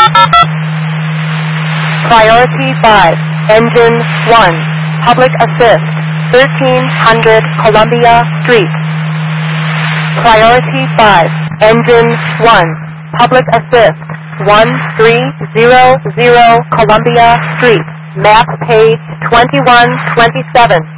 Priority 5, Engine 1, Public Assist, 1300 Columbia Street. Priority 5, Engine 1, Public Assist, 1300 Columbia Street. Map page 2127.